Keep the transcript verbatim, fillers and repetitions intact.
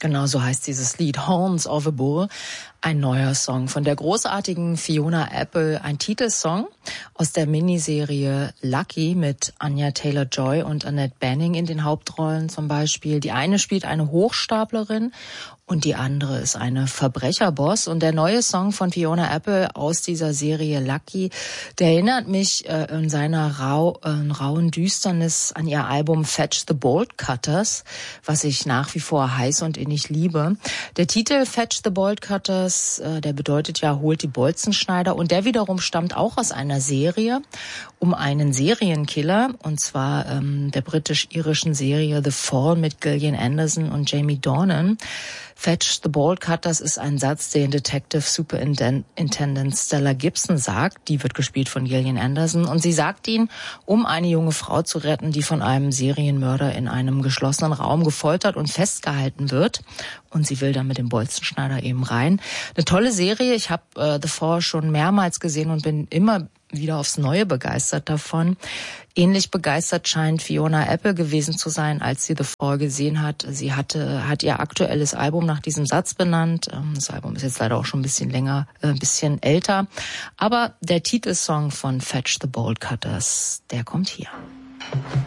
Genau so heißt dieses Lied, Horns of a Bull, ein neuer Song von der großartigen Fiona Apple, ein Titelsong aus der Miniserie Lucky mit Anya Taylor-Joy und Annette Bening in den Hauptrollen zum Beispiel. Die eine spielt eine Hochstaplerin und die andere ist eine Verbrecherboss. Und der neue Song von Fiona Apple aus dieser Serie Lucky, der erinnert mich äh, in seiner rau, äh, rauen Düsternis an ihr Album Fetch the Bolt Cutters, was ich nach wie vor heiß und innig liebe. Der Titel Fetch the Bolt Cutters, äh, der bedeutet ja, holt die Bolzenschneider. Und der wiederum stammt auch aus einer Serie um einen Serienkiller, und zwar ähm, der britisch-irischen Serie The Fall mit Gillian Anderson und Jamie Dornan. Fetch the Bolt Cutters ist ein Satz, den Detective Superintendent Stella Gibson sagt. Die wird gespielt von Gillian Anderson. Und sie sagt ihn, um eine junge Frau zu retten, die von einem Serienmörder in einem geschlossenen Raum gefoltert und festgehalten wird. Und sie will dann mit dem Bolzenschneider eben rein. Eine tolle Serie. Ich habe äh, The Fall schon mehrmals gesehen und bin immer wieder aufs Neue begeistert davon. Ähnlich begeistert scheint Fiona Apple gewesen zu sein, als sie The Fall gesehen hat. Sie hatte, hat ihr aktuelles Album nach diesem Satz benannt. Das Album ist jetzt leider auch schon ein bisschen länger, ein bisschen älter. Aber der Titelsong von Fetch the Bolt Cutters, der kommt hier.